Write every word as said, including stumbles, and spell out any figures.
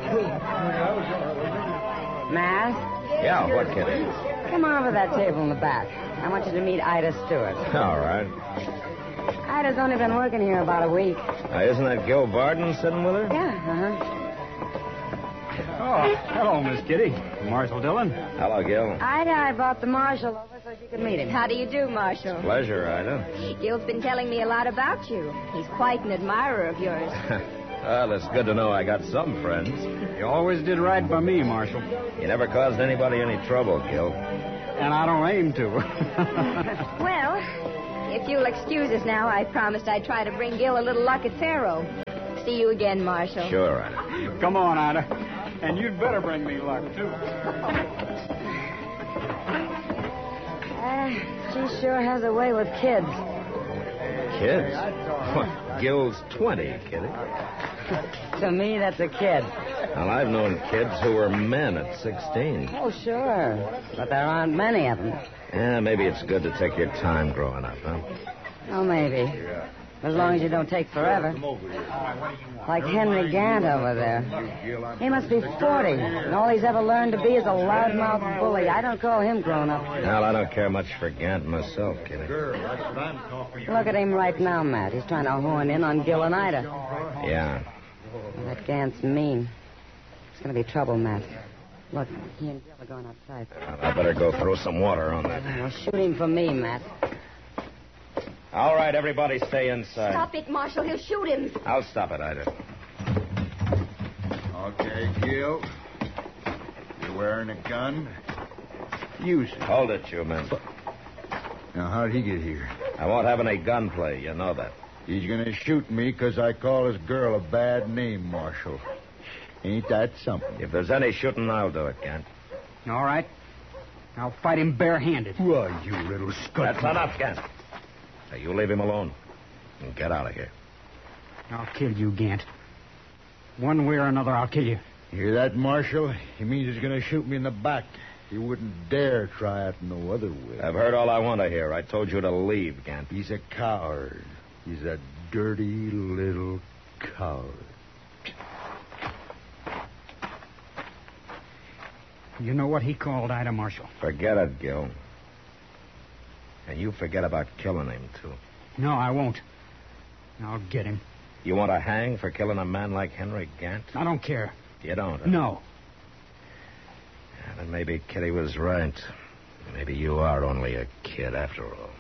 Matt? Yeah, what, Kitty? Come over to that table in the back. I want you to meet Ida Stewart. All right. Ida's only been working here about a week. Uh, isn't that Gil Barden sitting with her? Yeah, uh-huh. Oh, hello, Miss Kitty. Marshal Dillon. Hello, Gil. Ida, I brought the marshal over so she could meet him. How do you do, Marshal? Pleasure, Ida. Gil's been telling me a lot about you. He's quite an admirer of yours. Well, it's good to know I got some friends. You always did right by me, Marshal. You never caused anybody any trouble, Gil. And I don't aim to. Well, if you'll excuse us now, I promised I'd try to bring Gil a little luck at Faro. See you again, Marshal. Sure, Ida. Come on, Ida. And you'd better bring me luck, too. Uh, she sure has a way with kids. Kids? What, Gil's twenty, Kitty. To me, that's a kid. Well, I've known kids who were men at sixteen. Oh, sure. But there aren't many of them. Yeah, maybe it's good to take your time growing up, huh? Oh, maybe. As long as you don't take forever. Like Henry Gant over there. He must be forty, and all he's ever learned to be is a loudmouth bully. I don't call him grown up. Well, I don't care much for Gant myself, Kitty. Look at him right now, Matt. He's trying to horn in on Gil and Ida. Yeah. Well, that Gant's mean. It's going to be trouble, Matt. Look, he and Gil are going outside. Well, I better go throw some water on that. Well, shoot him for me, Matt. All right, everybody stay inside. Stop it, Marshal. He'll shoot him. I'll stop it, Ida. Okay, Gil. You're wearing a gun? Use it. Hold it, you men. Now, how'd he get here? I won't have any gunplay, you know that. He's going to shoot me because I call his girl a bad name, Marshal. Ain't that something? If there's any shooting, I'll do it, Gant. All right. I'll fight him barehanded. Why, you little scut. That's enough, Gant. Now, you leave him alone and get out of here. I'll kill you, Gant. One way or another, I'll kill you. You hear that, Marshal? He means he's going to shoot me in the back. He wouldn't dare try it no other way. I've heard all I want to hear. I told you to leave, Gant. He's a coward. He's a dirty little coward. You know what he called Ida, Marshal? Forget it, Gil. And you forget about killing him, too. No, I won't. I'll get him. You want to hang for killing a man like Henry Gant? I don't care. You don't? Huh? No. Yeah, then maybe Kitty was right. Maybe you are only a kid after all.